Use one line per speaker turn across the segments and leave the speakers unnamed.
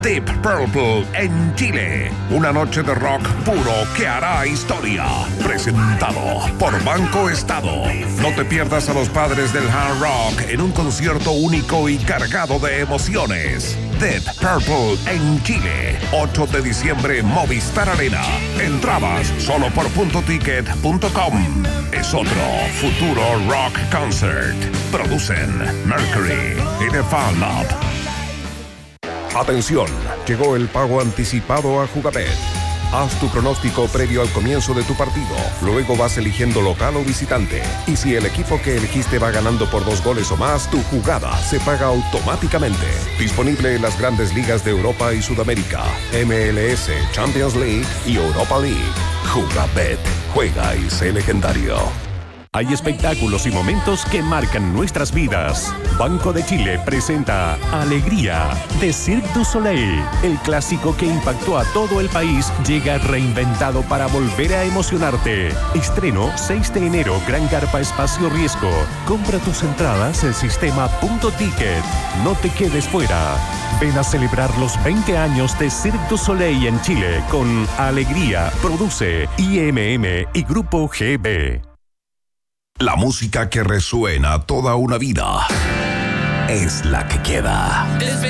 Deep Purple en Chile. Una noche de rock puro que hará historia. Presentado por Banco Estado. No te pierdas a los padres del hard rock en un concierto único y cargado de emociones. Deep Purple en Chile. 8 de diciembre, Movistar Arena. Entradas solo por puntoticket.com. Es otro futuro rock concert. Producen Mercury y The Fan Lab. Atención, llegó el pago anticipado a Jugabet. Haz tu pronóstico previo al comienzo de tu partido. Luego vas eligiendo local o visitante. Y si el equipo que elegiste va ganando por 2 goles o más, tu jugada se paga automáticamente. Disponible en las grandes ligas de Europa y Sudamérica, MLS, Champions League y Europa League. Jugabet. Juega y sé legendario.
Hay espectáculos y momentos que marcan nuestras vidas. Banco de Chile presenta Alegría de Cirque du Soleil. El clásico que impactó a todo el país llega reinventado para volver a emocionarte. Estreno 6 de enero, Gran Carpa Espacio Riesgo. Compra tus entradas en sistema Puntoticket. No te quedes fuera. Ven a celebrar los 20 años de Cirque du Soleil en Chile con Alegría. Produce IMM y Grupo GB.
La música que resuena toda una vida es la que queda.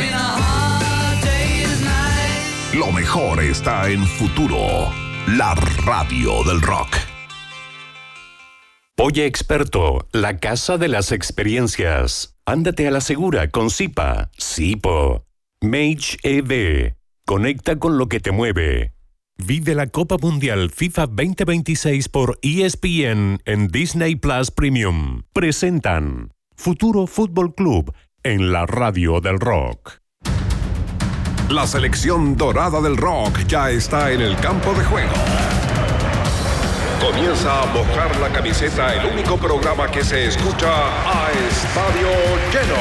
Lo mejor está en Futuro, la radio del rock.
Oye Experto, la casa de las experiencias. Ándate a la segura con Zipa, Zipo. Mage EV. Conecta con lo que te mueve. Vive la Copa Mundial FIFA 2026 por ESPN en Disney Plus Premium. Presentan Futuro Fútbol Club en la radio del rock.
La selección dorada del rock ya está en el campo de juego. Comienza a mojar la camiseta, el único programa que se escucha a estadio lleno.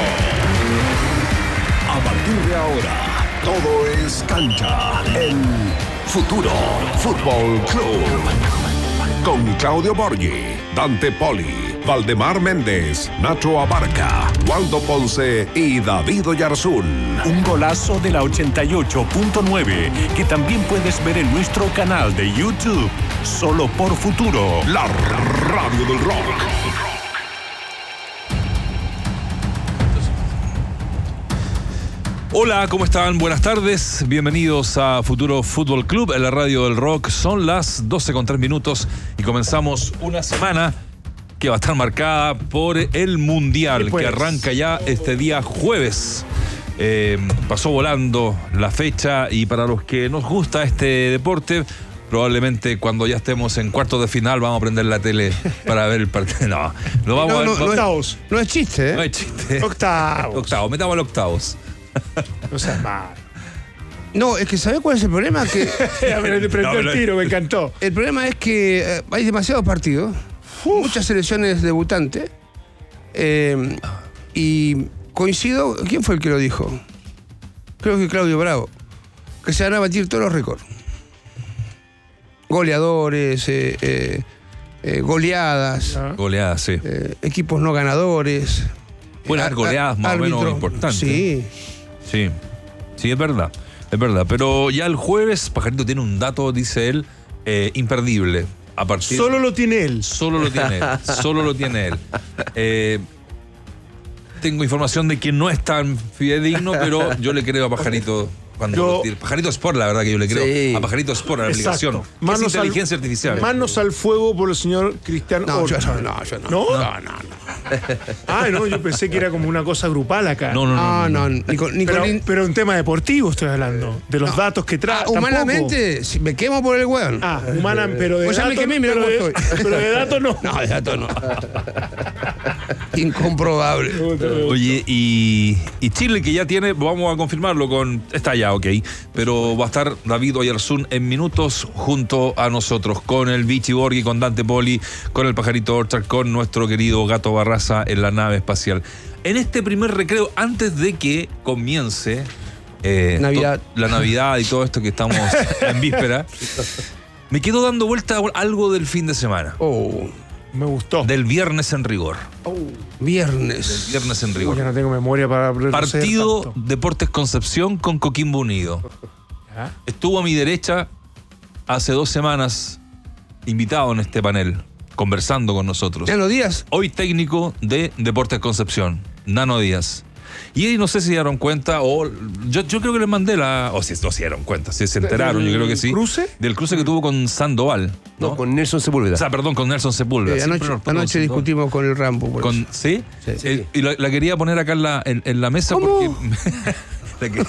A partir de ahora, todo es cancha en Futuro Fútbol Club. Con Claudio Borghi, Dante Poli, Valdemar Méndez, Nacho Abarca, Waldo Ponce y David Oyarzún.
Un golazo de la 88.9 que también puedes ver en nuestro canal de YouTube. Solo por Futuro,
la radio del rock.
Hola, ¿cómo están? Buenas tardes. Bienvenidos a Futuro Fútbol Club en la radio del rock. Son las 12:03 y comenzamos una semana que va a estar marcada por el Mundial, que arranca ya este día jueves. Pasó volando la fecha y para los que nos gusta este deporte, probablemente cuando ya estemos en cuartos de final vamos a prender la tele para ver el partido. No, lo vamos a ver.
Octavos. No es chiste, ¿eh?
No es chiste.
Octavos.
Metamos al octavos.
No seas mal. No, es que ¿sabés cuál es el problema? Que
le prendió el tiro, me encantó.
El problema es que hay demasiados partidos, muchas selecciones debutantes, y coincido. ¿Quién fue el que lo dijo? Creo que Claudio Bravo, que se van a batir todos los récords. Goleadores, goleadas.
Goleadas, sí.
Equipos no ganadores.
Buenas goleadas más o menos importantes.
Sí.
Sí, es verdad. Pero ya el jueves, Pajarito tiene un dato, dice él, imperdible.
Solo lo tiene él.
Solo lo tiene él. Tengo información de que no es tan fidedigno, pero yo le creo a Pajarito. Pajarito Sport, la verdad que yo le creo. Sí. A Pajarito Sport, a la aplicación. Es inteligencia artificial.
Manos al fuego por el señor Cristian Horta.
Yo no.
Ay, no, yo pensé que era como una cosa grupal acá.
No.
Pero un tema deportivo estoy hablando. De los datos que trae.
Humanamente, si me quemo por el hueón.
Pero de datos.
Me quemé, mira cómo estoy.
Pero de datos no.
No, de datos no. Incomprobable.
Oye, y Chile, que ya tiene, vamos a confirmarlo está ya, ok, pero va a estar David Oyarzún en minutos junto a nosotros, con el Vichy Borghi, con Dante Poli, con el Pajarito Orchard, con nuestro querido Gato Barraza en la nave espacial. En este primer recreo, antes de que comience
Navidad.
La Navidad y todo esto que estamos en víspera, me quedo dando vuelta algo del fin de semana.
Me gustó.
Del viernes en rigor.
Viernes.
Del viernes en rigor.
Ya no tengo memoria para retroceder
Partido
tanto.
Deportes Concepción con Coquimbo Unido.
¿Ya?
Estuvo a mi derecha hace 2 semanas invitado en este panel, conversando con nosotros.
Nano Díaz.
Hoy técnico de Deportes Concepción, Nano Díaz. Y ahí no sé si se dieron cuenta, o yo creo que les mandé o si no se dieron cuenta, si se enteraron, yo creo que sí.
¿Cruce?
Del cruce que tuvo con Sandoval, ¿no?
No, con Nelson Sepúlveda.
O sea, perdón, con Nelson Sepúlveda.
Anoche
Sandoval.
discutimos con el Rambo. por eso.
¿Sí?
Sí.
Y la quería poner acá en la mesa
¿Cómo?
porque...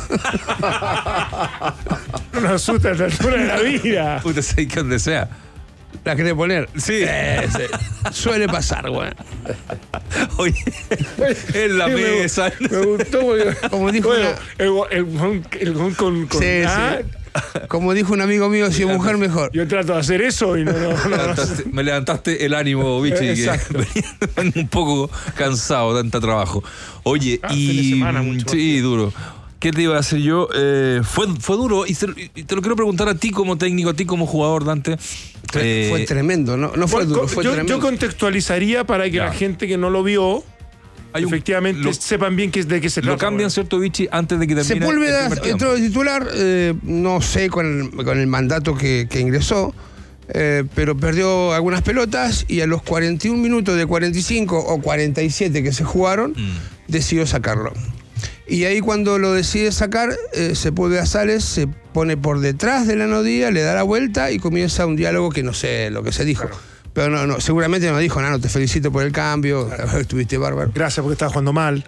No nos asusta a la altura de la vida.
Usted sabe que donde sea.
¿La querés poner?
Sí.
Suele pasar, güey.
Oye, en la mesa.
Me gustó porque,
Como dijo
bueno,
una-
el gon con
Sí, como dijo un amigo mío, si es mujer, mejor.
Yo trato de hacer eso y no.
Me levantaste el ánimo, bicho, y que
Exacto.
venía un poco cansado, tanto trabajo. Oye,
fin de semana, mucho
sí, duro. ¿Qué te iba a decir yo? Fue duro y te lo quiero preguntar a ti como técnico, a ti como jugador, Dante.
Fue tremendo, no fue duro, fue
yo
tremendo.
contextualizaría para que
Ya.
la gente que no lo vio efectivamente sepan bien de qué se trata.
Lo cambian, ¿cierto, Vichy? Antes de que termine
Sepúlveda
el primer tiempo.
entró de titular, no sé con el mandato que ingresó, pero perdió algunas pelotas y a los 41 minutos de 45 o 47 que se jugaron, decidió sacarlo. Y ahí cuando lo decide sacar, Sepúlveda Sales se pone por detrás de la Nodía, le da la vuelta y comienza un diálogo que no sé lo que se dijo.
Claro.
Pero no, seguramente no dijo, Nano, te felicito por el cambio, estuviste bárbaro.
Gracias porque estaba jugando mal.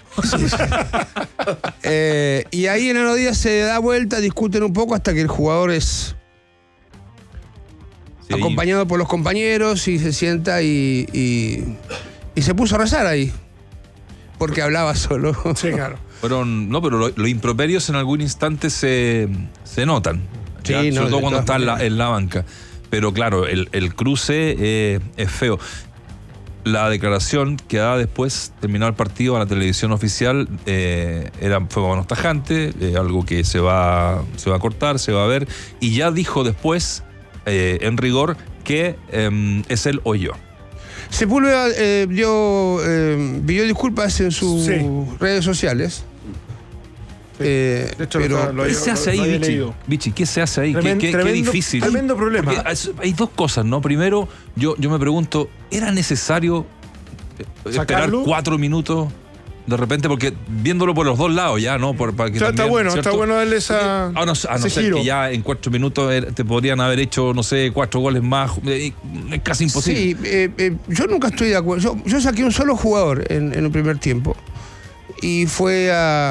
Y ahí en la Nodía se da vuelta, discuten un poco hasta que el jugador es
Sí,
acompañado por los compañeros y se sienta y se puso a rezar ahí. Porque hablaba solo.
Sí, claro.
pero los improperios en algún instante se notan.
Sí,
¿ya?
no,
Sobre todo
de
cuando
todas
está en la banca. Pero claro, el cruce es feo. La declaración que da después, terminado el partido, a la televisión oficial, fue menos tajante, algo que se va a cortar, se va a ver. Y ya dijo después, en rigor, que es él o yo.
Sepúlveda pidió disculpas en sus redes sociales.
De hecho,
pero
¿Qué se hace ahí,
había
Vichy?
leído.
Vichy, ¿qué se hace ahí?
Tremendo-
Qué
tremendo-
difícil.
tremendo problema.
Porque hay dos cosas, ¿no? Primero, yo me pregunto, ¿era necesario esperar
¿Sacarlo?
4 minutos de repente? Porque viéndolo por los dos lados ya, ¿no? Para que
Está
también,
bueno,
¿cierto?
está bueno darle esa.
A no
ese
ser
giro.
que ya en 4 minutos te podrían haber hecho, no sé, 4 goles más. Es casi imposible.
Sí, yo nunca estoy de acuerdo. Yo saqué un solo jugador en el primer tiempo. Y fue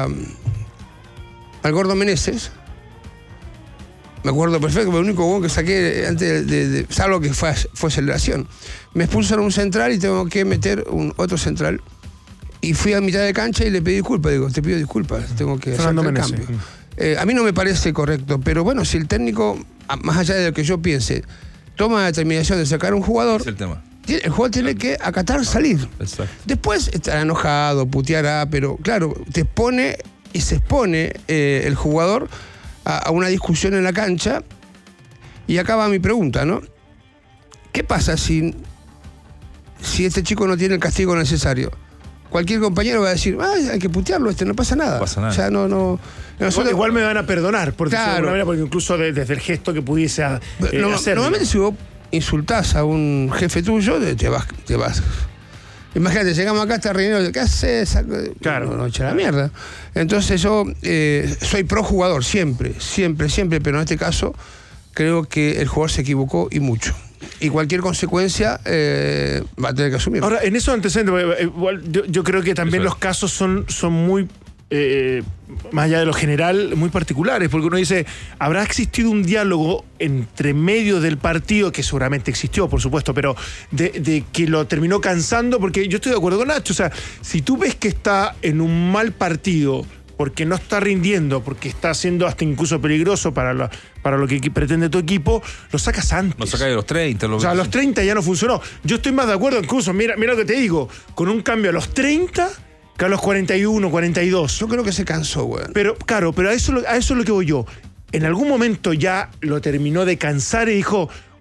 al Gordo Meneses. Me acuerdo perfecto, fue el único gol que saqué antes salvo que fue celebración. Me expulsan un central y tengo que meter otro central. Y fui a mitad de cancha y le pedí disculpas. Digo, te pido disculpas, tengo que hacer
Fernando
el
Meneses.
cambio. A mí no me parece correcto, pero bueno, si el técnico, más allá de lo que yo piense, toma la determinación de sacar a un jugador,
Es el tema.
el jugador tiene que acatar salir.
Exacto.
Después estará enojado, puteará, pero claro, te expone y se expone el jugador a una discusión en la cancha. Y acá va mi pregunta, ¿no? ¿Qué pasa si este chico no tiene el castigo necesario? Cualquier compañero va a decir, hay que putearlo, no pasa nada.
No pasa nada.
O sea, no.
Igual me van a perdonar, por decirlo de
Claro.
alguna manera, porque incluso desde el gesto que pudiese hacer.
Normalmente si vos insultás a un jefe tuyo, te vas. Imagínate, llegamos acá, está reunido, ¿qué haces?
Claro.
No echa la mierda. Entonces yo soy pro jugador, siempre, pero en este caso creo que el jugador se equivocó y mucho. Y cualquier consecuencia va a tener que asumir.
Ahora, en esos antecedentes, igual yo creo que también
Eso es.
los casos son muy, más allá de lo general, muy particulares, porque uno dice, ¿habrá existido un diálogo entre medio del partido, que seguramente existió, por supuesto, pero de que lo terminó cansando? Porque yo estoy de acuerdo con Nacho, o sea, si tú ves que está en un mal partido, porque no está rindiendo, porque está siendo hasta incluso peligroso para lo que pretende tu equipo, lo sacas antes.
Nos saca de los 30.
O sea, a los 30 ya no funcionó. Yo estoy más de acuerdo incluso, mira lo que te digo, con un cambio a los 30 que a los 41, 42.
Yo creo que se cansó, güey.
Pero claro, pero a eso es lo que voy yo. En algún momento ya lo terminó de cansar y dijo,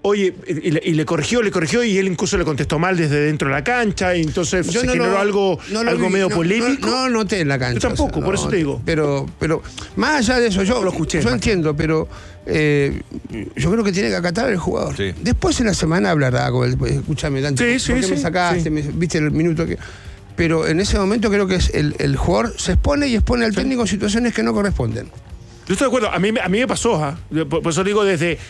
oye, y le corrigió, y él incluso le contestó mal desde dentro de la cancha, y entonces se generó algo medio polémico.
No noté en la cancha.
Yo tampoco, por eso te digo.
Pero más allá de eso, yo
lo escuché.
Yo entiendo, pero yo creo que tiene que acatar el jugador.
Sí.
Después en la semana hablará con él. Escúchame, Dante,
Sí,
¿por qué me sacaste? Viste el minuto que... Pero en ese momento creo que es el jugador se expone y expone al técnico en situaciones que no corresponden.
Yo estoy de acuerdo. A mí me pasó, por eso digo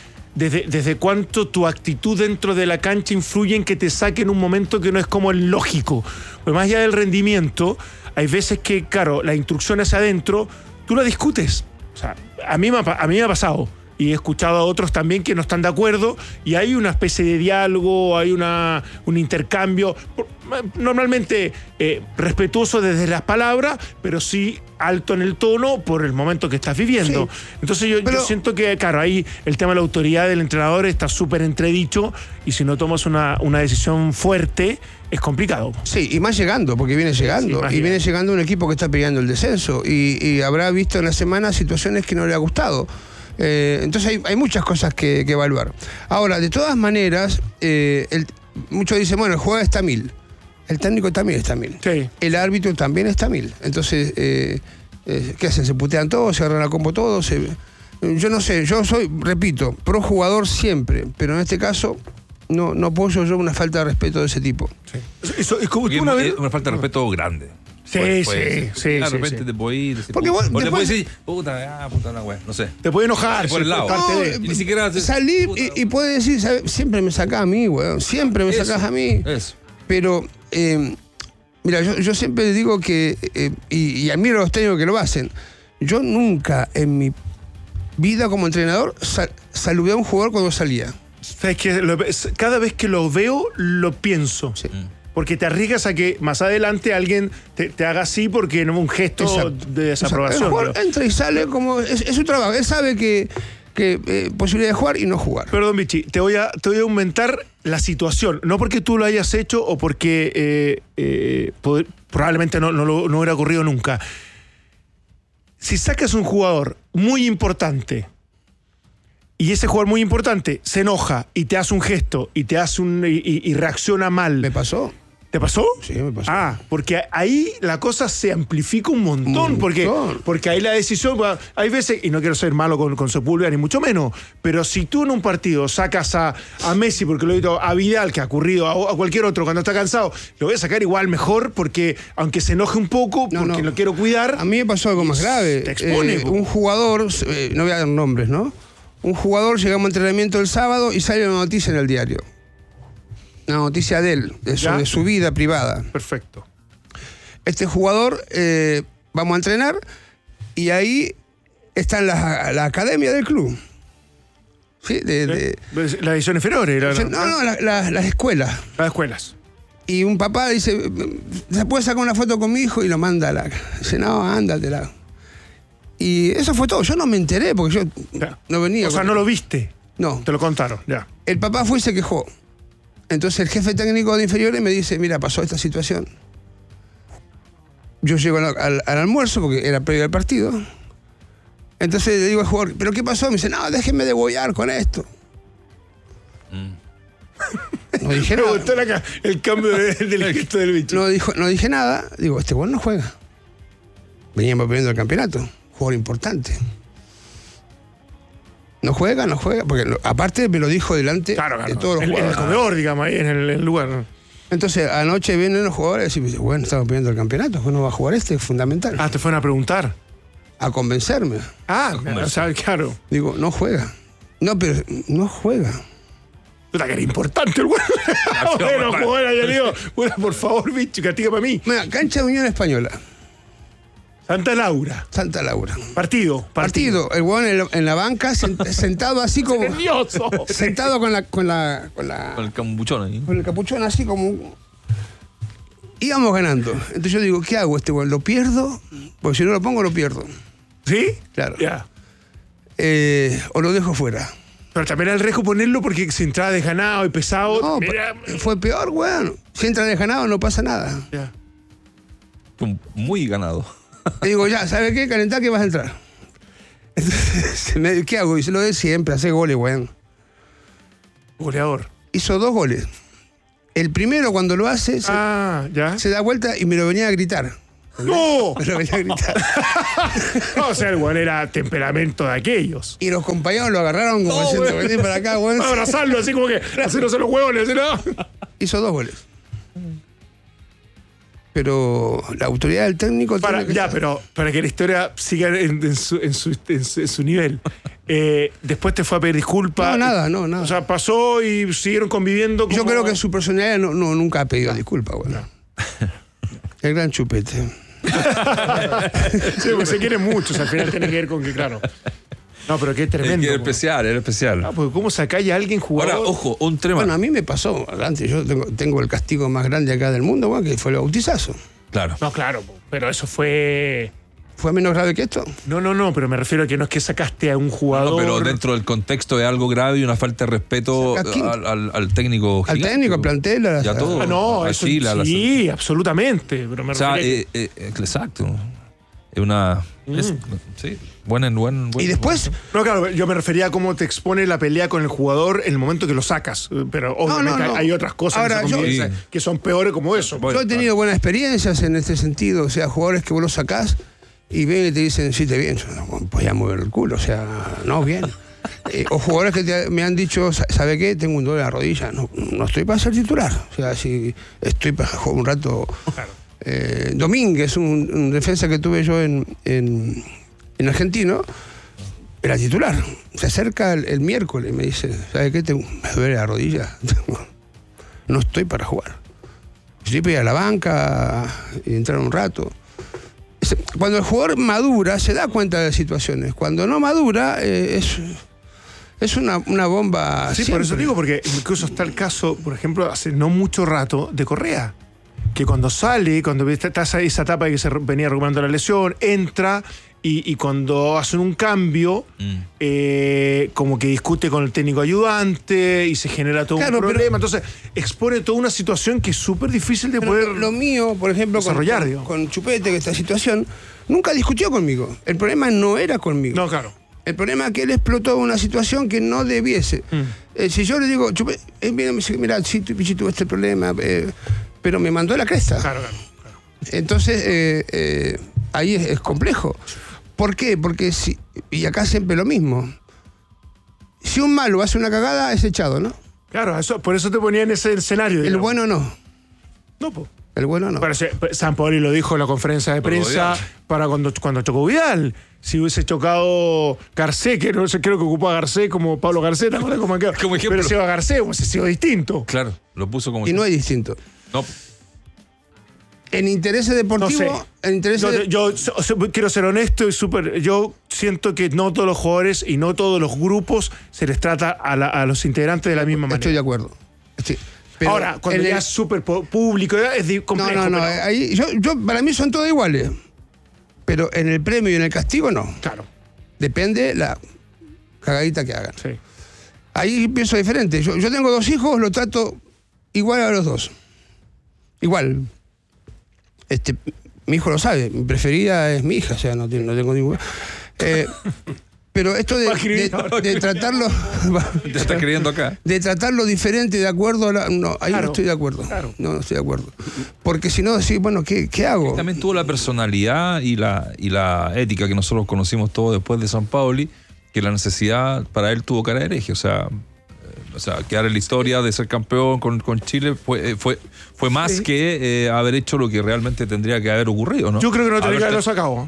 desde cuánto tu actitud dentro de la cancha influye en que te saque en un momento que no es como el lógico. Pues más allá del rendimiento, hay veces que, claro, la instrucción hacia adentro, tú la discutes. O sea, a mí me ha pasado. Y he escuchado a otros también que no están de acuerdo y hay una especie de diálogo, hay un intercambio, normalmente respetuoso desde las palabras, pero sí alto en el tono por el momento que estás viviendo. Sí. Entonces yo siento que, claro, ahí el tema de la autoridad del entrenador está súper entredicho y si no tomas una decisión fuerte, es complicado.
Sí, y más llegando, porque viene llegando. Sí, viene llegando un equipo que está peleando el descenso y habrá visto en la semana situaciones que no le ha gustado. Entonces hay muchas cosas que evaluar. Ahora, de todas maneras, muchos dicen, bueno, el jugador está a 1000. El técnico también está a 1000.
Sí.
El árbitro también está a 1000. Entonces, ¿qué hacen? ¿Se putean todos? ¿Se agarran la combo todos? Yo no sé, yo soy, repito, pro jugador siempre, pero en este caso no apoyo yo una falta de respeto de ese tipo.
Sí. Eso es como
una falta de respeto grande.
Sí.
De repente te puedes ir.
Porque vos
o le puedes decir, puta la wea, no sé.
Te puede enojar.
Por el lado.
Y ni siquiera salir y puede decir, ¿sabes? Siempre me sacás a mí, weón. Siempre me sacás a mí.
Eso.
Pero, mira, yo siempre digo que, y admiro a los técnicos que lo hacen, yo nunca en mi vida como entrenador saludé a un jugador cuando salía.
¿Sabes qué? Cada vez que lo veo, lo pienso. Sí. Porque te arriesgas a que más adelante alguien te haga así porque no es un gesto de desaprobación.
El jugador entra y sale como... Es su trabajo. Él sabe que posibilidad de jugar y no jugar.
Perdón, Vichy, te voy a aumentar la situación. No porque tú lo hayas hecho o porque probablemente no hubiera ocurrido nunca. Si sacas un jugador muy importante y ese jugador muy importante se enoja y te hace un gesto y te hace y reacciona mal.
¿Me pasó?
¿Te pasó?
Sí, me pasó.
Porque ahí la cosa se amplifica un montón. Porque ahí la decisión, hay veces, y no quiero ser malo con Sepúlveda ni mucho menos, pero si tú en un partido sacas a Messi, porque lo he visto, a Vidal, que ha ocurrido, a cualquier otro cuando está cansado, lo voy a sacar igual mejor, porque aunque se enoje un poco, porque lo quiero cuidar.
A mí me pasó algo más grave.
Te expone.
Un jugador, no voy a dar nombres, ¿no? Un jugador llegamos a entrenamiento el sábado y sale una noticia en el diario. Una noticia de él, de su vida privada.
Perfecto.
Este jugador, vamos a entrenar y ahí está en la academia del club. ¿Sí?
La edición inferior.
Las escuelas.
Las escuelas.
Y un papá dice, ¿se puede sacar una foto con mi hijo? Y lo manda a dice, no, ándatela. Y eso fue todo. Yo no me enteré porque yo no venía.
O sea, no lo viste.
No.
Te lo contaron, ya.
El papá fue y se quejó. Entonces el jefe técnico de inferiores me dice, mira, pasó esta situación. Yo llego al almuerzo porque era previo al partido. Entonces le digo al jugador, ¿pero qué pasó? Me dice, no, déjenme degollar con esto. No dije nada.
Me gustó el cambio del gesto del bicho.
No dije nada. Digo, este jugador no juega. Veníamos perdiendo el campeonato. Jugador importante. No juega, porque aparte me lo dijo delante de todos los jugadores.
En el comedor, digamos, ahí en el lugar.
Entonces, anoche vienen los jugadores y me dicen, bueno, estamos perdiendo el campeonato, ¿cómo no va a jugar este? Es fundamental.
Te fueron a preguntar.
A convencerme.
O sea, claro.
Digo, no juega. No, pero no juega.
Puta, que era importante el güey. Bueno, jugar, yo digo, bueno, por favor, bicho, castiga para mí.
Mira, cancha de Unión Española.
Santa Laura. Partido.
El huevón en la banca, sentado así como.
¡Nervioso!
Sentado con
el capuchón ahí.
Con el capuchón así como. Íbamos ganando. Entonces yo digo, ¿qué hago este huevón? ¿Lo pierdo? Porque si no lo pongo, lo pierdo.
¿Sí?
Claro.
Ya.
O lo dejo fuera.
Pero también era el riesgo ponerlo porque si entraba desganado y pesado.
No, fue peor, weón. Si entra desganado no pasa nada.
Ya.
Muy ganado.
Le digo, ya, ¿sabes qué? Calentá que vas a entrar. Entonces, ¿qué hago? Y se lo de siempre, hace goles, weón.
Goleador.
Hizo 2 goles. El primero, cuando lo hace,
¿ya?
se da vuelta y me lo venía a gritar.
¡No!
Me lo venía a gritar.
No, o sea, el weón era temperamento de aquellos.
Y los compañeros lo agarraron como diciendo, vení para acá, weón.
Abrazarlo así como que hacernos los huevones, ¿no?
Hizo 2 goles. Pero la autoridad del técnico tiene que
pero para que la historia siga en su nivel. Después te fue a pedir disculpas.
No, nada.
O sea, pasó y siguieron conviviendo.
Yo creo que su personalidad nunca ha pedido disculpas, bueno. El gran Chupete.
Sí, porque se quieren mucho, o sea, al final tiene que ver con que, claro. No, pero qué tremendo.
Era especial.
Porque cómo sacáis a alguien jugador.
Ahora, ojo, un tema.
Bueno, a mí me pasó antes. Yo tengo el castigo más grande acá del mundo, bueno, que fue el bautizazo.
Claro.
No, claro, pero eso fue...
¿Fue menos grave que esto?
No, pero me refiero a que no es que sacaste a un jugador...
No, pero dentro del contexto de algo grave y una falta de respeto al técnigo
al técnico, al plantel,
y a todo.
No, eso sí, absolutamente. Pero me refiero
exacto. Es una... sí, buen.
Y después...
No, claro, yo me refería a cómo te expone la pelea con el jugador en el momento que lo sacas. Pero obviamente hay otras cosas
ahora,
que son peores como eso.
Yo he tenido buenas experiencias en este sentido. O sea, jugadores que vos los sacás y ven y te dicen, sí, te bien. Yo no podía mover el culo, o sea, no, bien. O jugadores que me han dicho, ¿sabe qué? Tengo un dolor en la rodilla. No estoy para ser titular. O sea, si estoy para jugar un rato... Claro. Domínguez, un defensa que tuve yo en Argentino, era titular. Se acerca el miércoles y me dice, ¿sabe qué? Me duele la rodilla. No estoy para jugar. Estoy para ir a la banca y entrar un rato. Cuando el jugador madura, se da cuenta de las situaciones. Cuando no madura, es una bomba.
Sí,
siempre.
por eso digo, porque incluso está el caso, por ejemplo, hace no mucho rato, de Correa. Que cuando sale, cuando estás ahí esa etapa de que se venía recuperando la lesión, entra y cuando hacen un cambio, como que discute con el técnico ayudante y se genera todo un problema. Entonces, expone toda una situación que es súper difícil de poder.
Lo mío, por ejemplo, con Chupete, que esta situación, nunca discutió conmigo. El problema no era conmigo.
No, claro.
El problema es que él explotó una situación que no debiese. Si yo le digo, Chupete, mira, sí, tuve este problema. Pero me mandó la cresta.
Claro.
Entonces, ahí es complejo. ¿Por qué? Porque y acá siempre lo mismo. Si un malo hace una cagada, es echado, ¿no?
Claro, por eso te ponía en ese escenario.
El bueno no.
No, pues.
El bueno no.
Sampaoli lo dijo en la conferencia de prensa para cuando chocó Vidal. Si hubiese chocado Garcés, que no sé, creo que ocupó a Garcés como Pablo Garcés, ¿te acuerdas? Como ejemplo. Pero si iba a Garcés, hubiese sido distinto.
Claro, lo puso como...
Y no es distinto.
No.
En intereses deportivos...
No sé. Yo quiero ser honesto y yo siento que no todos los jugadores y no todos los grupos se les trata a los integrantes de la misma manera.
Estoy de acuerdo.
Pero ahora, cuando ya es súper público, es complejo.
No. Ahí, para mí son todos iguales. Pero en el premio y en el castigo, no.
Claro.
Depende la cagadita que hagan.
Sí.
Ahí pienso diferente. Yo tengo 2 hijos, lo trato igual a los 2. Igual. Mi hijo lo sabe. Mi preferida es mi hija, o sea, no tengo ninguna. Pero esto de tratarlo...
Te está creyendo acá.
De tratarlo diferente de acuerdo a no, ahí no estoy de acuerdo.
Claro.
No estoy de acuerdo. Porque si no, decís, bueno, ¿qué hago?
También tuvo la personalidad y la ética que nosotros conocimos todos después de Sampaoli, que la necesidad para él tuvo cara de hereje. O sea, quedar en la historia de ser campeón con Chile fue más que haber hecho lo que realmente tendría que haber ocurrido, ¿no?
Yo creo que no tendría que haberlo sacado,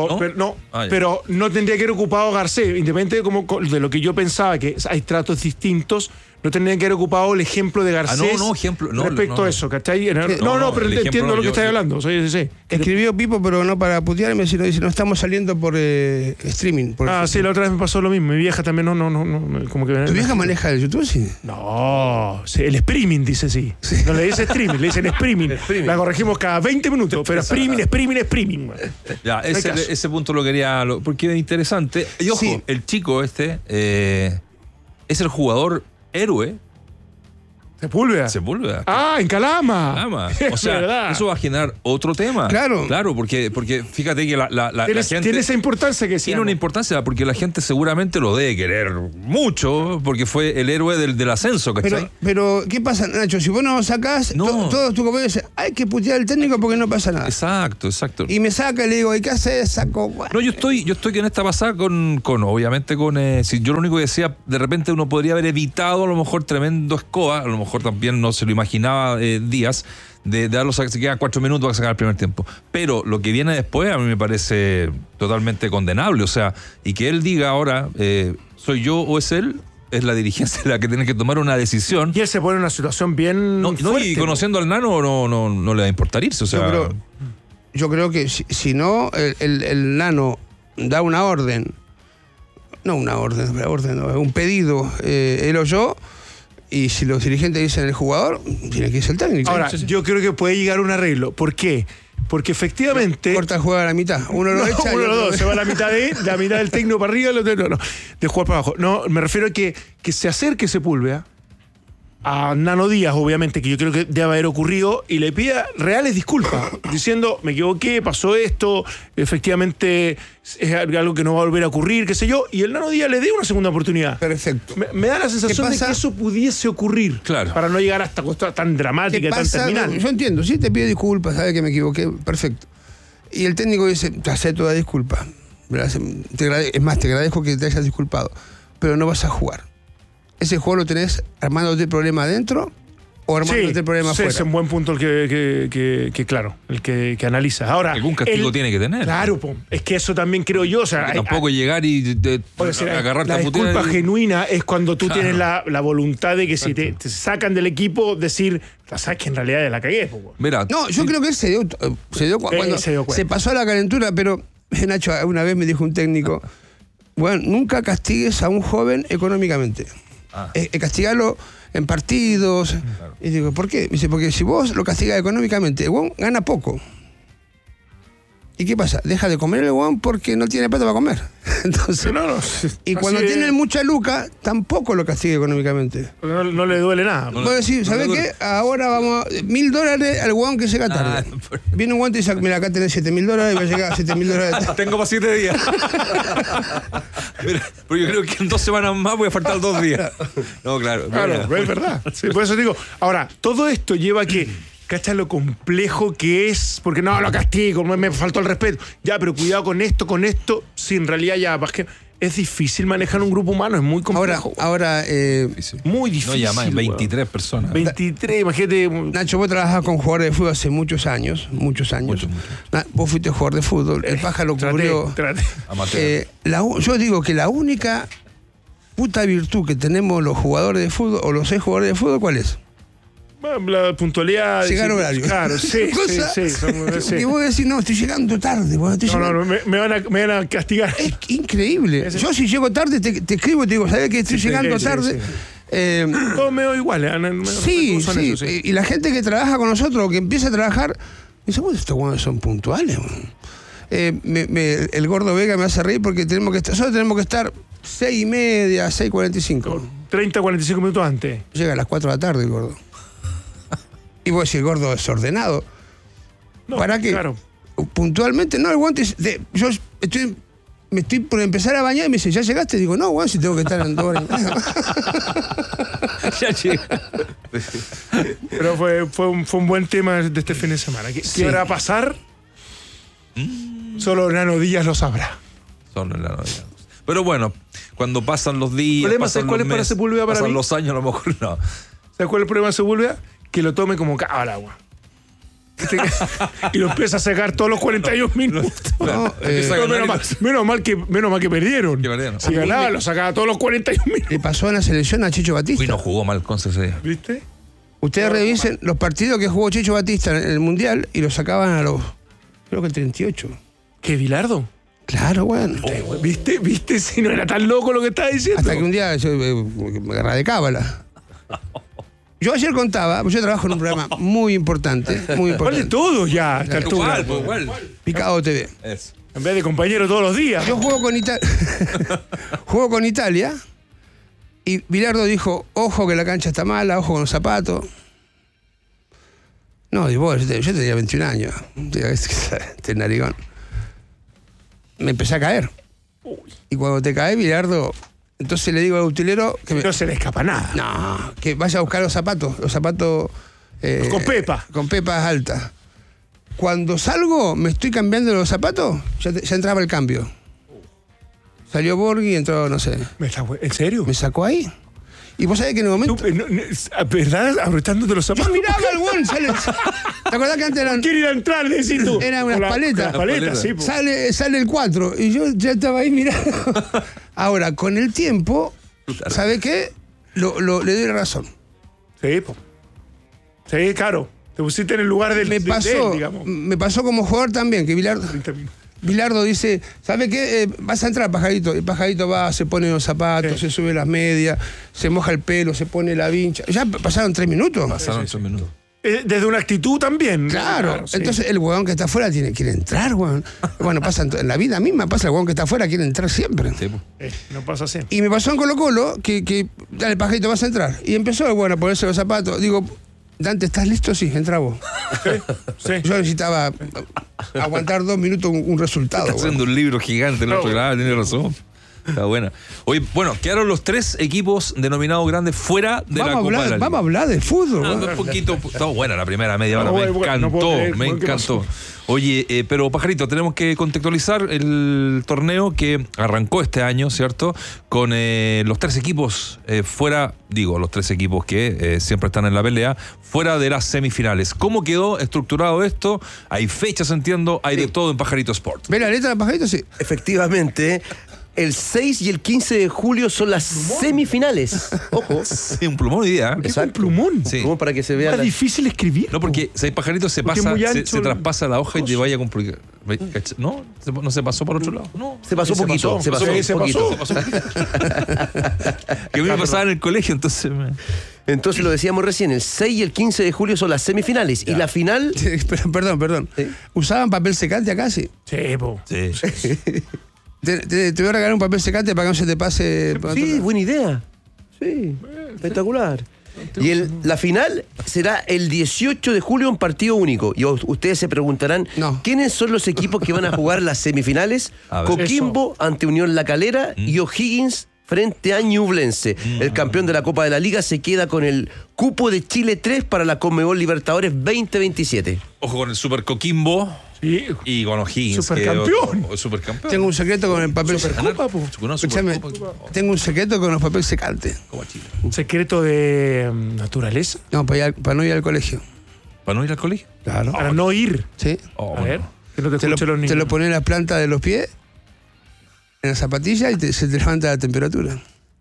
pero no tendría que haber ocupado Garcés, independiente de lo que yo pensaba, que hay tratos distintos. No tendrían que haber ocupado el ejemplo de Garcés respecto a eso, ¿cachai? Pero entiendo lo que estáis hablando. Sí.
Escribió Pipo, pero no para putearme, sino dice, no estamos saliendo por streaming.
Sí, la otra vez me pasó lo mismo. Mi vieja también como que...
¿Tu vieja maneja el YouTube, sí?
No, el streaming dice sí. No le dice streaming, le dicen streaming. La corregimos cada 20 minutos, pero streaming.
Ya, ese punto lo quería... Porque es interesante. Y ojo, el chico es el jugador héroe
Sepúlveda. Ah, en Calama.
O sea,
verdad.
eso va a generar otro tema.
Claro,
porque fíjate que la gente
tiene esa importancia que
tiene una importancia porque la gente seguramente lo debe querer mucho porque fue el héroe del ascenso, ¿cachai?
Pero, ¿qué pasa, Nacho? Si vos no lo sacás, todos tus compañeros dicen, hay que putear al técnico porque no pasa nada.
Exacto.
Y me saca y le digo, ¿y qué haces? Saco.
No, yo estoy en esta pasada con obviamente si yo lo único que decía, de repente uno podría haber evitado a lo mejor tremendo escoba, a lo mejor también no se lo imaginaba Díaz, de darlos se quedan 4 minutos para sacar el primer tiempo. Pero lo que viene después a mí me parece totalmente condenable, o sea, y que él diga ahora, ¿soy yo o es él? Es la dirigencia la que tiene que tomar una decisión.
Y él se pone en una situación bien fuerte.
Y conociendo al Nano no le va a importar irse, o sea...
Yo creo que si no, el Nano da una orden, un pedido, él o yo, y si los dirigentes dicen el jugador, tiene que irse el técnico.
Ahora, yo creo que puede llegar a un arreglo. ¿Por qué? Porque efectivamente...
Corta el juego a la mitad. Uno lo echa.
Uno de los dos. Se va a la mitad del técnico para arriba, el otro no. De jugar para abajo. No, me refiero a que se acerque Sepúlveda a Nano Díaz, obviamente, que yo creo que debe haber ocurrido, y le pida reales disculpas, diciendo, me equivoqué, pasó esto, efectivamente es algo que no va a volver a ocurrir, qué sé yo, y el Nano Díaz le dé una segunda oportunidad.
Perfecto.
Me da la sensación de que eso pudiese ocurrir,
claro,
para no llegar a esta cosa tan dramática y tan terminal.
Yo entiendo, sí, te pido disculpas, sabes que me equivoqué, perfecto. Y el técnico dice, te acepto la disculpa. Es más, te agradezco que te hayas disculpado, pero no vas a jugar. Ese juego lo tenés armándote el problema adentro o armándote el problema afuera.
Sí, es un buen punto el que claro, el que analiza. Ahora,
algún castigo tiene que tener.
Claro, es que eso también creo yo. O sea,
tampoco llegar y agarrarte
la disculpa genuina es cuando tú tienes la voluntad de que si te sacan del equipo, decir, sabes que en realidad la cagué.
Mira, no, yo creo que él se dio cuando se pasó a la calentura, pero Nacho, una vez me dijo un técnico, bueno, nunca castigues a un joven económicamente. Castigarlo en partidos. Claro. Y digo, ¿por qué? Me dice, porque si vos lo castigas económicamente, el huevón gana poco. ¿Y qué pasa? Deja de comer el huevón porque no tiene plata para comer. Entonces, y cuando tiene mucha luca, tampoco lo castiga económicamente.
No le duele nada.
Puedo decir, ¿sabés qué? Ahora vamos a $1.000 al huevón que llega tarde. Viene un guante y dice, mira, acá tenés $7.000 y va a llegar a $7.000.
Tengo para 7 días. Pero yo creo que en 2 semanas más voy a faltar 2 días. No, claro.
Es verdad. Sí, por eso digo, ahora, todo esto lleva a que, ¿cachai lo complejo que es? Porque no, lo castigo, me faltó el respeto. Ya, pero cuidado con esto. Sí, en realidad ya, es difícil manejar un grupo humano, es muy complejo.
Ahora
muy difícil.
No llaman 23 personas.
23, imagínate.
Nacho, vos trabajás con jugadores de fútbol hace muchos años. Mucho. Vos fuiste jugador de fútbol, el Pájaro cubrió. Yo digo que la única puta virtud que tenemos los jugadores de fútbol, o los 6 jugadores de fútbol, ¿cuál es?
La puntualidad.
Llegar horario.
Claro, sí.
Y vos decís, no, estoy llegando tarde.
Me van a castigar.
Es increíble. Yo si llego tarde te escribo y te digo, ¿sabés que estoy llegando tarde?
Todos medio iguales.
Sí. Y la gente que trabaja con nosotros o que empieza a trabajar, dice, bueno, estos guanes son puntuales. El Gordo Vega me hace reír porque nosotros tenemos que estar 6:30, 6:45.
30, 45 minutos antes.
Llega a las 4 de la tarde el Gordo. Y vos decís, el Gordo desordenado.
No,
¿para qué?
Claro.
Puntualmente, no, el guante. Yo me estoy por empezar a bañar y me dice, ¿ya llegaste? Digo, no, guante, si tengo que estar en 2 horas.
Ya llegué.
Pero fue un buen tema de este fin de semana. ¿Qué va a pasar? Solo Nano Díaz lo sabrá.
Solo Nano Díaz. Pero bueno, cuando pasan los días, pasan
¿cuál
los
es para
meses,
Sepúlveda para
pasan
mí?
los años, a lo mejor no.
¿Sabes cuál es el problema de Sepúlveda? Que lo tome como cava al agua. Y lo empieza a sacar todos los 41 minutos. Menos mal que perdieron. Si ganaba, lo sacaba todos los 41 minutos.
Le pasó en la selección a Chicho Batista.
Uy, no jugó mal con ese día.
¿Viste?
Ustedes revisen los partidos que jugó Chicho Batista en el Mundial y lo sacaban a los, creo que el 38.
¿Qué, Bilardo?
Claro, bueno.
¿Viste si no era tan loco lo que estaba diciendo?
Hasta que un día me agarré de cábala. Yo ayer contaba, yo trabajo en un programa muy importante.
¿Cuál de todos ya?
Igual.
Picado TV.
Eso.
En vez de compañero todos los días.
Yo juego con Italia Y Bilardo dijo, ojo que la cancha está mala, ojo con los zapatos. No, digo, yo tenía 21 años. Este narigón. Me empecé a caer. Y cuando te caes, Bilardo, entonces le digo al utilero que
No se le escapa nada.
no, que vaya a buscar los zapatos
Con pepa.
con pepas altas. Cuando salgo, me estoy cambiando los zapatos, ya entraba el cambio. Salió Borghi y entró, no sé.
¿En serio?
Me sacó ahí. Y vos sabés que en el momento.
¿Verdad? Apretándote los
Yo
zapatos.
miraba al weón, sale. ¿Te acordás que antes eran.
¿Quiere ir a entrar, decís tú?
Eran unas
Con
paletas.
con las paletas, sí. Po.
Sale el 4 y yo ya estaba ahí mirando. Ahora, con el tiempo, ¿sabe qué? Le doy la razón.
Sí, po. Sí, claro. Te pusiste en el lugar del
Me
de él, digamos.
me pasó como jugador también, que
30 minutos.
Bilardo dice, ¿sabe qué? Vas a entrar, Pajarito. El Pajarito va, se pone los zapatos,
Sí.
se sube las medias, se moja el pelo, se pone la vincha. Ya pasaron 3 minutos.
Pasaron 3 minutos.
Desde una actitud también.
Claro,
sí.
entonces el huevón que está afuera quiere entrar, huevón. Bueno, pasa en la vida misma, pasa el huevón que está afuera quiere entrar siempre.
Sí, po.
No pasa así.
Y me pasó en Colo-Colo que dale, Pajarito, vas a entrar. Y empezó el huevón a ponerse los zapatos. Digo, Dante, ¿estás listo? Sí, entra vos.
Sí.
Yo necesitaba aguantar 2 minutos un resultado.
Está haciendo un libro gigante el otro lado, tiene razón. Está buena. Oye, bueno, quedaron los 3 equipos denominados grandes fuera de la Copa de la Liga.
Vamos a hablar de fútbol.
No,
huevón.
un poquito. Está buena la primera media hora.
No,
Me
bueno, no puedo
encantó,
creer,
me
bueno, ¿qué
encantó.
pasó?
Oye, pero Pajarito, tenemos que contextualizar el torneo que arrancó este año, ¿cierto? Con los 3 equipos fuera, los 3 equipos que siempre están en la pelea, fuera de las semifinales. ¿Cómo quedó estructurado esto? Hay fechas, entiendo, hay de todo en Pajarito Sport.
¿Ve la letra de Pajarito? Sí.
Efectivamente, el 6 y el 15 de julio son las semifinales. Ojo.
Sí, un plumón hoy día.
¿Qué es un plumón?
Sí.
Como para que se vea.
Es difícil escribir.
No, porque si hay Pajarito se
Porque es
pasa,
muy
se
ancho
traspasa la hoja y te vaya a complicar. ¿No? ¿No se pasó por otro lado? No.
Se pasó poquito. Se pasó
Sí, se
poquito.
pasó.
Que a mí me pasaba en el colegio, entonces.
Entonces lo decíamos recién, el 6 y el 15 de julio son las semifinales. Y la final.
Perdón.
Sí.
¿Usaban papel secante acá? Sí.
Sí, po.
Sí.
Te voy a regalar un papel secante para que no se te pase.
Sí, buena idea. Sí, espectacular. Y la final será el 18 de julio, un partido único. Y ustedes se preguntarán,
No.
¿quiénes son los equipos que van a jugar las semifinales?
A ver.
Coquimbo ante Unión La Calera y O'Higgins frente a Ñublense. El campeón de la Copa de la Liga se queda con el cupo de Chile 3 para la Conmebol Libertadores 2027.
Ojo con el Super Coquimbo
Sí.
y con O'Higgins.
Supercampeón.
Supercampeón.
Tengo un secreto con el papel
Supercopa, po.
Escúchame, tengo un secreto con los papeles secantes.
Como Chile.
Un secreto de naturaleza.
No, para no ir al colegio.
¿Para no ir al colegio?
Claro.
Para no ir.
¿Sí?
Oh,
A ver. Que no te
Te lo,
escuchen los niños.
te lo pones en la planta de los pies, en la zapatilla y se te levanta la temperatura.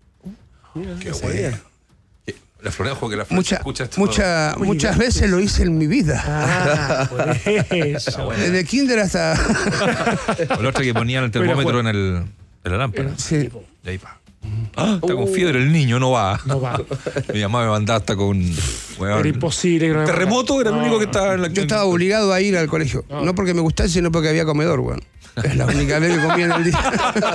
Qué bueno. La florejo que la flor escucha esto.
Muchas veces lo hice en mi vida.
Ah, por eso.
Desde kinder hasta...
O la otra que ponían el termómetro en la lámpara.
Sí.
Y ahí va. Está con fiebre el niño, no va.
No va.
Mi mamá me mandaba hasta con. Weón,
Era imposible. que no me
terremoto era el único que estaba en la.
Yo estaba obligado a ir al colegio. No porque me gustase, sino porque había comedor, weón. Es la única vez que comía en el día.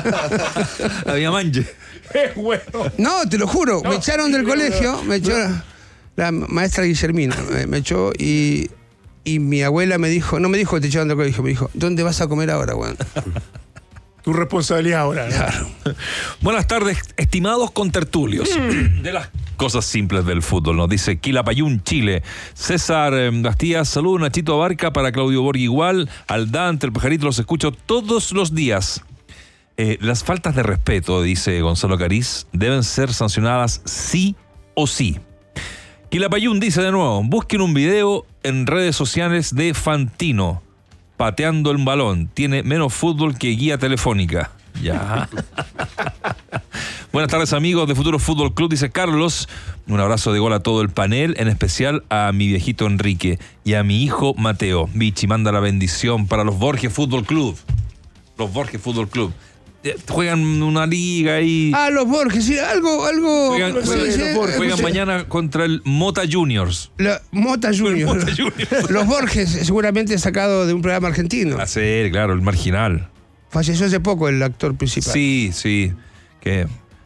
Había manje.
Es bueno.
No, te lo juro. Me echaron del colegio. Me echó la maestra Guillermina. Me echó y mi abuela me dijo... No me dijo que te echaron del colegio. Me dijo, ¿dónde vas a comer ahora, weón?
Tu responsabilidad ahora. ¿no?
Claro.
Buenas tardes, estimados contertulios. De las cosas simples del fútbol, nos dice Quilapayún, Chile. César Bastías, saludos, Nachito Abarca, para Claudio Borghi igual, al Dante, el Pajarito, los escucho todos los días. Las faltas de respeto, dice Gonzalo Cariz, deben ser sancionadas sí o sí. Quilapayún dice de nuevo, busquen un video en redes sociales de Fantino pateando el balón. Tiene menos fútbol que guía telefónica. Ya. Buenas tardes, amigos de Futuro Fútbol Club, dice Carlos. Un abrazo de gol a todo el panel, en especial a mi viejito Enrique y a mi hijo Mateo. Vichy manda la bendición para los Borges Fútbol Club. Los Borges Fútbol Club. Juegan una liga ahí.
Ah, los Borges, sí, algo.
Juegan, juegan mañana contra el Mota Juniors.
Mota Junior.
Mota Juniors.
Los Borges, seguramente sacado de un programa argentino.
A ser, claro, el marginal.
Falleció hace poco el actor principal.
Sí. Que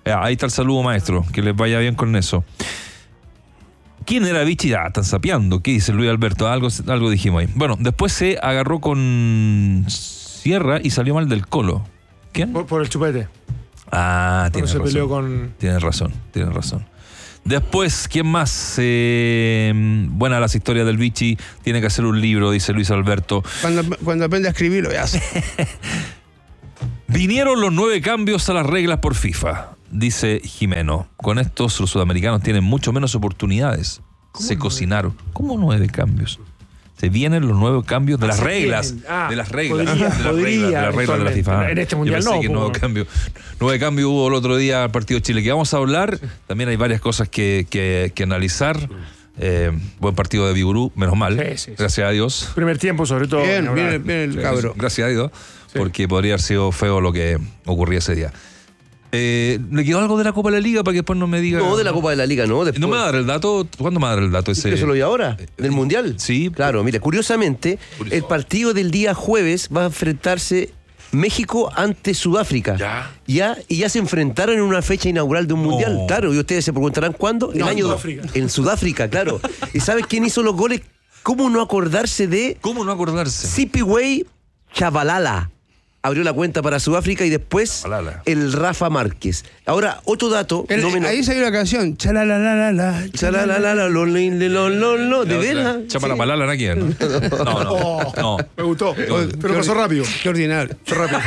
Ahí está el saludo, maestro. Que les vaya bien con eso. ¿Quién era Vichy? Están sapeando. ¿Qué dice Luis Alberto? Algo dijimos ahí. Bueno, después se agarró con Sierra y salió mal del Colo. ¿Quién?
Por el chupete.
Tienes razón.
Se peleó con...
Tienes razón. Después, ¿quién más? Buena las historias del Vichy. Tiene que hacer un libro, dice Luis Alberto.
Cuando aprende a escribir lo hace.
Vinieron los 9 cambios a las reglas por FIFA, dice Jimeno. Con estos los sudamericanos tienen mucho menos oportunidades. Se cocinaron. ¿Cómo 9 cambios? Se vienen los 9 cambios de las reglas. De las reglas de la FIFA.
En este mundial
yo pensé
no.
que 9 cambios hubo el otro día al partido de Chile. Que vamos a hablar. También hay varias cosas que analizar. Buen partido de Vigurú, menos mal.
Sí.
Gracias a Dios.
Primer tiempo, sobre todo.
Bien el cabro.
Gracias a Dios. Porque podría haber sido feo lo que ocurría ese día. ¿Le quedó algo de la Copa de la Liga para que después no me diga?
No, de la Copa de la Liga, no. Después.
¿No me va a dar el dato? ¿Cuándo me va a dar el dato ese?
¿Eso lo vi ahora? ¿Del Mundial?
Sí.
Claro, mira, curiosamente, el partido del día jueves va a enfrentarse México ante Sudáfrica. Y ya se enfrentaron en una fecha inaugural de un Mundial. Claro, y ustedes se preguntarán cuándo. En Sudáfrica, claro. ¿Y sabes quién hizo los goles? ¿Cómo no acordarse de? Sipiway Chabalala. Abrió la cuenta para Sudáfrica y después el Rafa Márquez. Ahora, otro dato.
Ahí salió la canción. Chalalalala.
Chalalalala, lo. ¿De veras?
Chapa la palala, ¿no? ¿Quién? No.
Me gustó. Pero pasó rápido.
Qué ordinario.
Pasó rápido.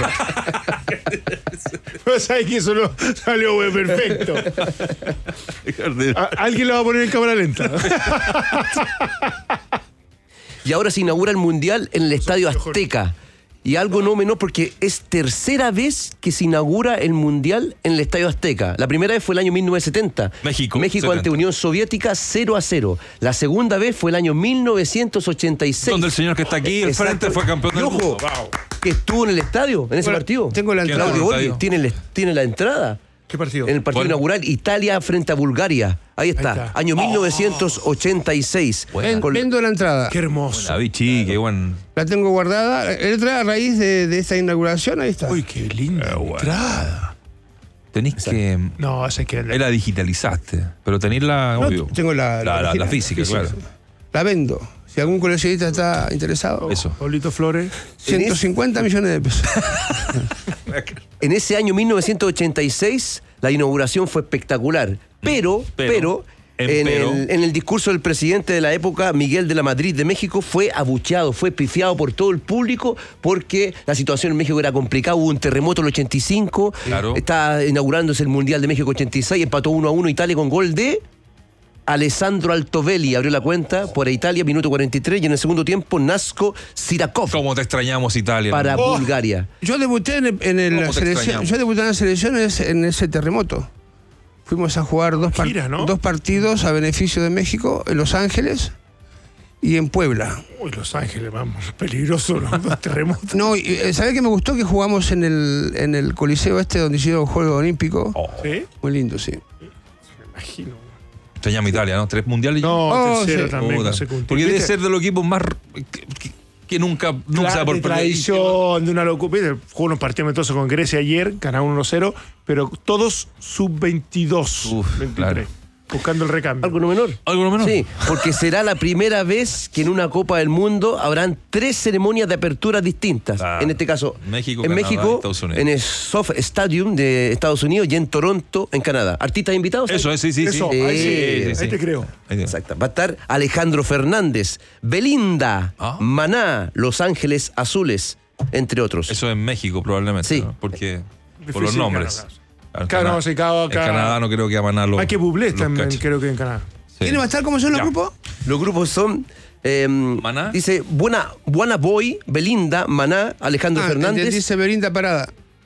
Pero sabes que eso no salió perfecto. Alguien lo va a poner en cámara lenta.
Y ahora se inaugura el Mundial en el Estadio Azteca. Y algo no menor porque es tercera vez que se inaugura el Mundial en el Estadio Azteca. La primera vez fue el año 1970.
México
ante Unión Soviética 0-0. La segunda vez fue el año 1986.
Donde el señor que está aquí al frente fue campeón del mundo.
Que estuvo en el estadio, en ese partido.
Tengo la entrada.
Claudio Borghi tiene la entrada.
¿Qué partido?
En el partido inaugural, Italia frente a Bulgaria. Ahí está. Año 1986.
Vendo la entrada.
Qué hermoso.
Vichy, qué buen.
La tengo guardada. A raíz de esta inauguración, ahí está.
Uy, qué linda entrada.
Tenés que.
No, esa que
la digitalizaste. Pero tenés la. Obvio.
Tengo la
física, claro.
La vendo. Si algún coleccionista está interesado.
Eso.
Pablito Flores.
150 millones de pesos.
En ese año 1986, la inauguración fue espectacular. Pero en el discurso del presidente de la época, Miguel de la Madrid de México, fue abucheado, fue pifiado por todo el público porque la situación en México era complicada. Hubo un terremoto en el 85.
Claro.
Está inaugurándose el Mundial de México 86. Empató 1-1 Italia con gol de Alessandro Altovelli. Abrió la cuenta por Italia, minuto 43. Y en el segundo tiempo, Nasco Sirakov.
¿Cómo te extrañamos, Italia?
Para Bulgaria.
Yo debuté en la selección. Yo debuté en las selecciones en ese terremoto. Fuimos a jugar dos partidos a beneficio de México en Los Ángeles y en Puebla.
Uy, Los Ángeles, vamos, peligroso los dos terremotos.
No, ¿sabés qué me gustó? Que jugamos en el Coliseo donde hicieron el Juego Olímpico.
¿Sí?
Muy lindo, sí.
Me imagino.
Extrañamos Italia, ¿no? 3 mundiales.
Tercero
sí.
también. No sé cómo.
Porque debe ser de los equipos más que nunca se da por
de tradición, de una locura. Jugó unos partidos amistosos con Grecia ayer, ganaron 1-0, pero todos sub-22. 23.
Claro.
Buscando el recambio.
¿Algo no menor?
¿Algo no menor?
Sí, porque será la primera vez que en una Copa del Mundo habrán 3 ceremonias de apertura distintas. En este caso,
México,
en
Canadá,
México,
Estados Unidos.
en el Soft Stadium de Estados Unidos y en Toronto, en Canadá. ¿Artistas invitados?
Eso es, sí.
Eso, ahí te creo.
Exacto. Va a estar Alejandro Fernández, Belinda, Maná, Los Ángeles Azules, entre otros.
Eso en México probablemente,
Sí.
¿no? Porque
Difícil,
por los nombres.
En Canadá
no creo que Maná lo.
Hay que Bublé también,
cache.
creo que en Canadá.
Sí.
¿Quién va a estar? ¿Cómo son los grupos?
Los grupos son...
¿Maná?
Dice Buena Boy, Belinda, Maná, Alejandro Fernández.
Dice Belinda Parada.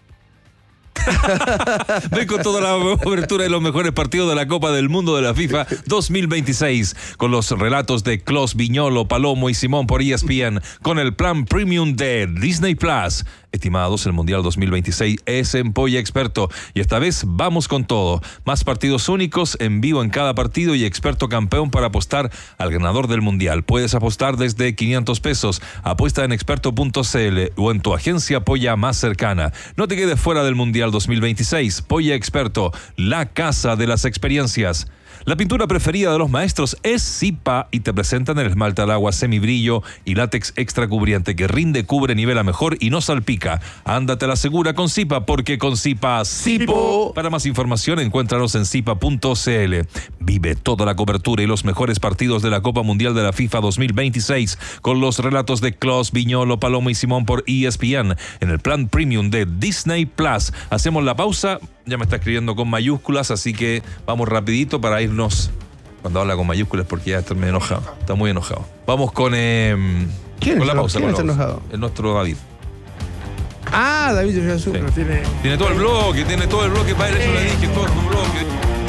Ven con toda la cobertura de los mejores partidos de la Copa del Mundo de la FIFA 2026, con los relatos de Clos, Viñolo, Palomo y Simón por ESPN, con el plan premium de Disney Plus Estimados, el Mundial 2026 es en Polla Experto y esta vez vamos con todo. Más partidos únicos en vivo en cada partido y experto campeón para apostar al ganador del Mundial. Puedes apostar desde 500 pesos. Apuesta en experto.cl o en tu agencia Polla más cercana. No te quedes fuera del Mundial 2026. Polla Experto, la casa de las experiencias. La pintura preferida de los maestros es Zipa y te presentan el esmalte al agua semibrillo y látex extra cubriente que rinde, cubre, nivela mejor y no salpica. Ándate a la segura con Zipa, porque con Zipa ¡Zipo! Para más información encuéntranos en zipa.cl. Vive toda la cobertura y los mejores partidos de la Copa Mundial de la FIFA 2026 con los relatos de Klaus, Viñolo, Palomo y Simón por ESPN en el plan premium de Disney Plus. Hacemos la pausa. Ya me está escribiendo con mayúsculas, así que vamos rapidito para irnos. Cuando habla con mayúsculas porque ya está medio enojado. Está muy enojado. Vamos con
¿Quién
con la pausa.
¿Quién está enojado?
El nuestro David.
Ah, David Jesús.
Sí.
Tiene
Tiene todo el bloque para eso le dije, todo tu bloque.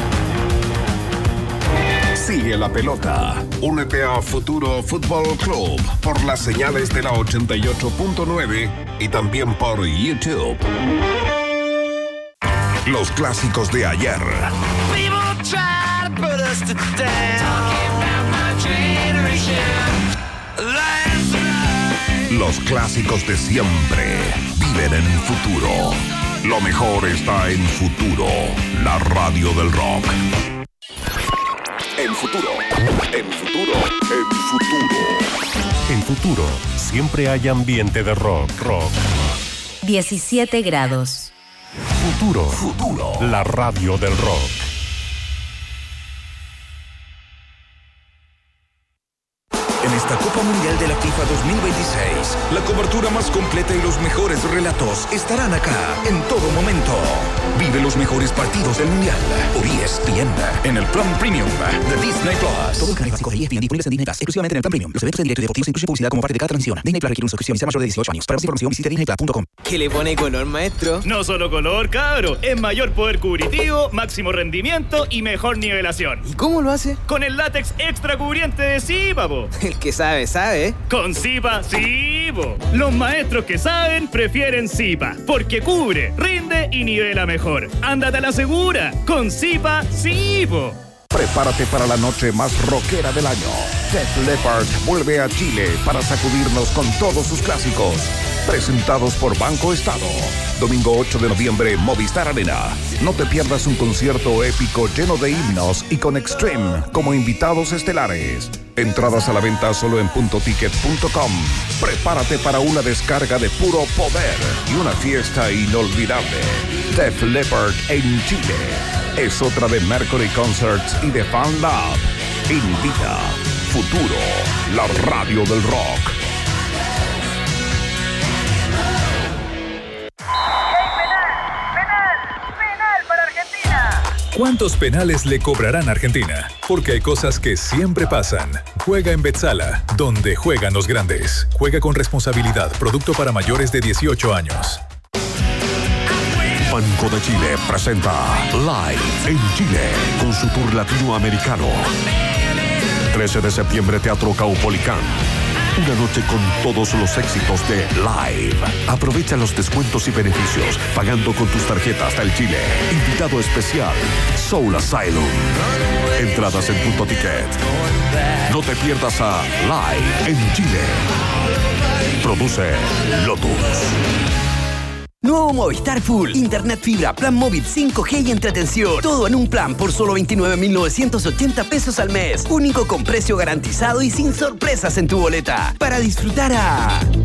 Sigue la pelota. Únete a Futuro Fútbol Club por las señales de la 88.9 y también por YouTube. Los clásicos de ayer. Los clásicos de siempre viven en Futuro. Lo mejor está en Futuro, la radio del rock. En Futuro, en Futuro, en Futuro.
En Futuro, siempre hay ambiente de rock.
17 grados.
Futuro, la radio del rock.
En esta Copa Mundial de la FIFA 2026, la cobertura más completa y los mejores relatos estarán acá en todo momento. Vive los mejores partidos del Mundial por ESPN en el plan premium de Disney Plus.
Todos los canales básicos de ESPN disponibles en Disney Plus, exclusivamente en el plan premium. Los eventos en directo y deportivos incluyen publicidad como parte de cada transmisión. Disney Plus requiere una suscripción y sea mayor de 18 años. Para más información visite disneyplus.com.
¿Qué le pone color, maestro?
No solo color, cabro. Es mayor poder cubritivo, máximo rendimiento y mejor nivelación.
¿Y cómo lo hace?
Con el látex extra cubriente de Zipa, po.
El que sabe, sabe.
Con Zipa, sí, po. Los maestros que saben prefieren Zipa, porque cubre, rinde y nivela mejor. Ándate a la segura. Con Zipa, sí, po.
Prepárate para la noche más rockera del año. Def Leppard vuelve a Chile para sacudirnos con todos sus clásicos. Presentados por Banco Estado. Domingo 8 de noviembre, Movistar Arena. No te pierdas un concierto épico lleno de himnos y con Extreme como invitados estelares. Entradas a la venta solo en puntoticket.com. Prepárate para una descarga de puro poder y una fiesta inolvidable. Def Leppard en Chile. Es otra de Mercury Concerts y de Fan Lab. Invita Futuro, la radio del rock.
¿Cuántos penales le cobrarán a Argentina? Porque hay cosas que siempre pasan. Juega en Betzala, donde juegan los grandes. Juega con responsabilidad. Producto para mayores de 18 años.
Banco de Chile presenta Live en Chile con su tour latinoamericano. 13 de septiembre, Teatro Caupolicán. Una noche con todos los éxitos de Live. Aprovecha los descuentos y beneficios pagando con tus tarjetas del Chile. Invitado especial, Soul Asylum. Entradas en Punto Ticket. No te pierdas a Live en Chile. Produce Lotus.
Nuevo Movistar Full. Internet fibra, plan móvil 5G y entretención. Todo en un plan por solo 29.980 pesos al mes. Único con precio garantizado y sin sorpresas en tu boleta. Para disfrutar a